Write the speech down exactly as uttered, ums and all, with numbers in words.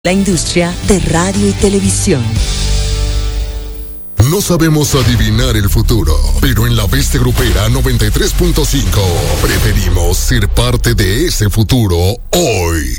La industria de radio y televisión. No sabemos adivinar el futuro, pero en la Bestia Grupera noventa y tres punto cinco preferimos ser parte de ese futuro hoy.